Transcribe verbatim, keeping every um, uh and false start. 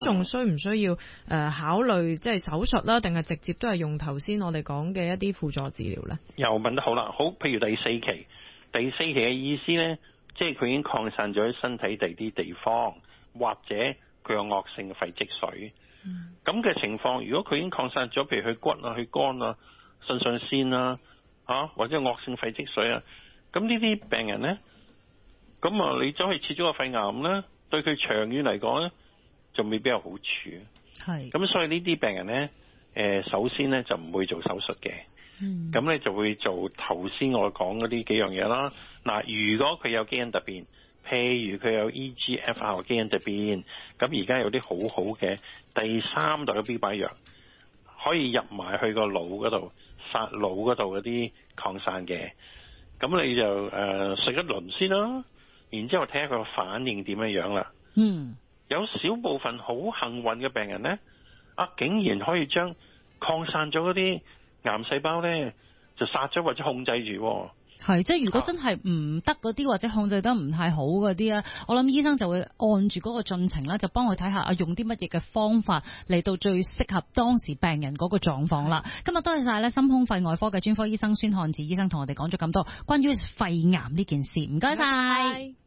仲需唔需要誒、呃、考慮即係手術啦，定係直接都係用頭先我哋講嘅一啲輔助治療咧？ 又問得好啦，好，譬如第四期，第四期嘅意思咧，即係佢已經擴散咗喺身體第啲地方，或者佢有惡性嘅肺積水。咁嘅、嗯、情況，如果佢已經擴散咗，譬如去骨啊、去肝啊、腎上腺啊，啊或者惡性肺積水啊，咁呢啲病人咧，咁啊你走去切咗個肺癌咧，對佢長遠嚟講咧，就未必有好處。係是。咁所以呢啲病人咧，誒、呃、首先咧就唔會做手術嘅。嗯。咁咧就會做頭先我講嗰啲幾樣嘢啦。嗱，如果佢有基因突變，譬如佢有 E G F R 基因突變，咁而家有啲好好嘅第三代嘅標靶藥，可以入埋去個腦嗰度殺腦嗰度嗰啲擴散嘅。咁你就誒食、呃、一輪先啦，然之後睇下佢個反應點樣樣啦。嗯。有少部分好幸運嘅病人咧，啊竟然可以將擴散咗嗰啲癌細胞咧，就殺咗或者控制住。 係，即係如果真係唔得嗰啲或者控制得唔太好嗰啲啊，我諗醫生就會按住嗰個進程啦，就幫佢睇下啊，用啲乜嘢嘅方法嚟到最適合當時病人嗰個狀況啦。今日多謝晒咧心胸肺外科嘅專科醫生孫漢志醫生同我哋講咗咁多關於肺癌呢件事，唔該晒。